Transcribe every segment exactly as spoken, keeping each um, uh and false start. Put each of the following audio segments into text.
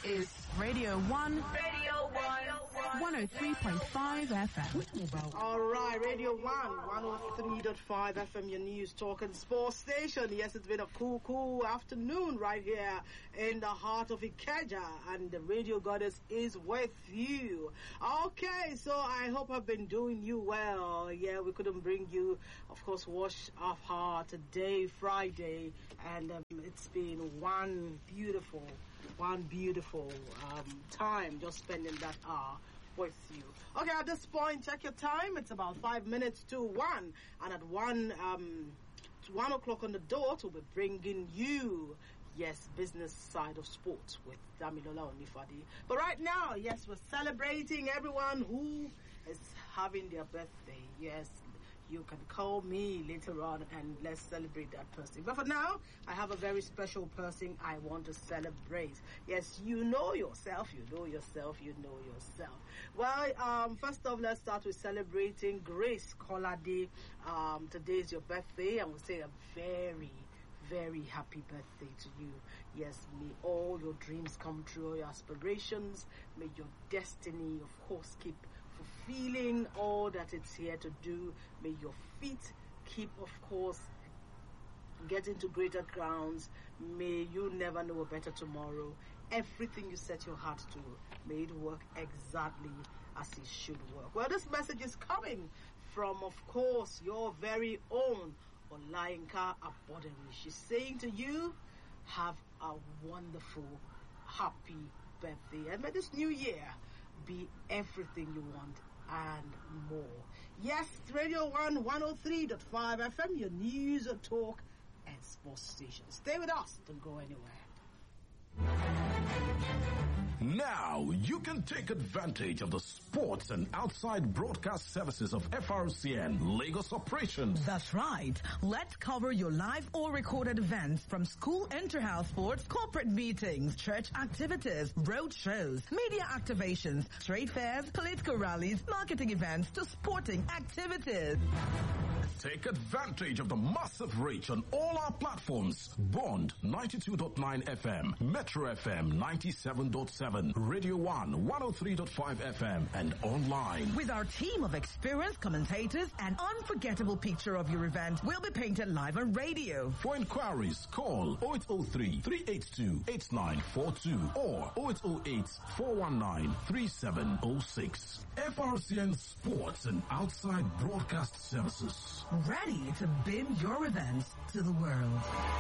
is Radio one. Radio one. one oh three point five F M. All right, Radio one, one oh three point five F M, your news, talk and sports station. Yes, it's been a cool, cool afternoon right here in the heart of Ikeja, and the Radio Goddess is with you. Okay, so I hope I've been doing you well. Yeah, we couldn't bring you, of course, Wash of Heart today, Friday, and um, it's been one beautiful, one beautiful um, time just spending that hour with you. Okay, at this point, check your time. It's about five minutes to one, and at one, um, one o'clock on the dot, we'll be bringing you, yes, business side of sports with Damilola Onifadi. But right now, yes, we're celebrating everyone who is having their birthday. Yes, you can call me later on and let's celebrate that person. But for now, I have a very special person I want to celebrate. Yes, you know yourself, you know yourself, you know yourself. Well, um, first off, let's start with celebrating Grace Kolade. Um, today is your birthday, and we'll say a very, very happy birthday to you. Yes, may all your dreams come true, all your aspirations. May your destiny, of course, keep fulfilling all that it's here to do. May your feet keep, of course, getting to greater grounds. May you never know a better tomorrow. Everything you set your heart to, may it work exactly as it should work. Well, this message is coming from, of course, your very own Olayinka Aboderi. She's saying to you, have a wonderful, happy birthday. And may this new year be everything you want and more. Yes, Radio one, one oh three point five F M, your news, talk, and sports station. Stay with us, don't go anywhere. Now you can take advantage of the sports and outside broadcast services of F R C N Lagos operations. That's right. Let's cover your live or recorded events, from school inter-house sports, corporate meetings, church activities, road shows, media activations, trade fairs, political rallies, marketing events, to sporting activities. Take advantage of the massive reach on all our platforms. Bond ninety-two point nine F M, Metro F M ninety-seven point seven, Radio one one oh three point five F M, and online. With our team of experienced commentators, an unforgettable picture of your event will be painted live on radio. For inquiries, call oh eight oh three, three eight two, eight nine four two or oh eight oh eight, four one nine, three seven oh six. F R C N Sports and Outside Broadcast Services. Ready to beam your events to the world.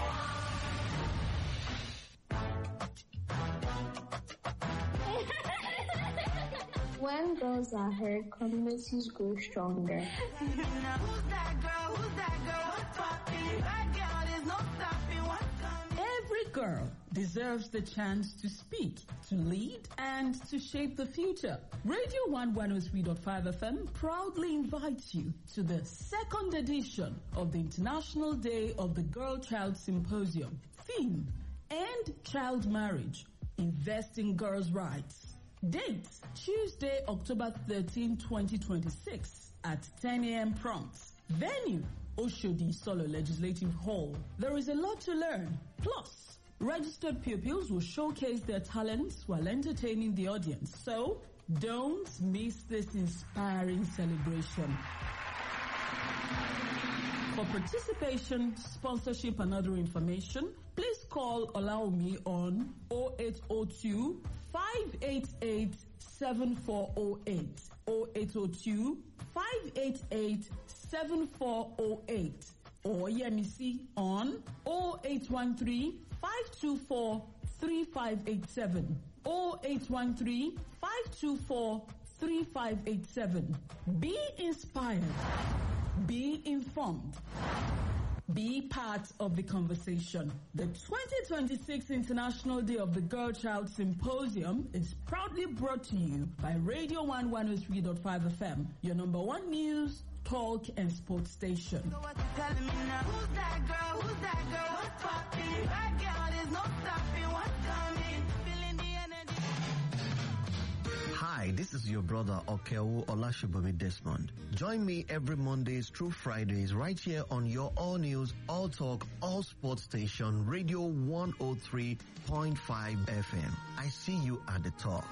When girls are heard, communities grow stronger. Now who's that girl? Who's that girl? What's poppin'? That girl is no stopping. What's coming? Every girl deserves the chance to speak, to lead, and to shape the future. Radio one one oh three point five F M proudly invites you to the second edition of the International Day of the Girl Child Symposium. Theme: End Child Marriage, Invest in Girls' Rights. Date: Tuesday, October thirteenth, twenty twenty-six at ten a.m. prompt. Venue: Oshodi Solo Legislative Hall. There is a lot to learn. Plus, registered pupils will showcase their talents while entertaining the audience. So, don't miss this inspiring celebration. For participation, sponsorship, and other information, please call Olaomi on oh eight oh two, five eight eight, seven four oh eight, oh eight oh two, five eight eight, seven four oh eight, or Yemisi on oh eight one three, five two four, three five eight seven, oh eight one three, five two four, three five eight seven. Be inspired. Be informed. Be part of the conversation. The twenty twenty-six International Day of the Girl Child Symposium is proudly brought to you by Radio one one oh three point five F M, your number one news, talk, and sports station. So what you telling me now? Who's that girl? Who's that girl? What's poppin'? That girl is no stopping. What's coming? Feeling the energy. Hi, this is your brother Okewu Olashibomi Desmond. Join me every Mondays through Fridays right here on your all news, all talk, all sports station, Radio one oh three point five F M. I see you at the top.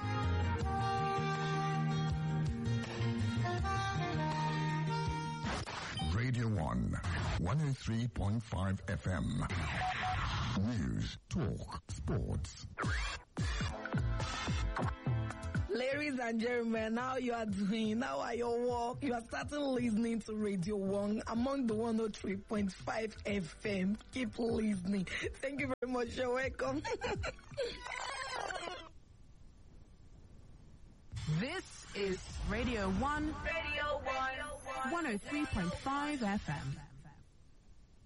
Radio one, one oh three point five F M. News, talk, sports. Ladies and gentlemen, how you are doing? How are your work? You are starting listening to Radio one among the one oh three point five F M. Keep listening. Thank you very much. You're welcome. This is Radio one. Radio one. one oh three point five F M.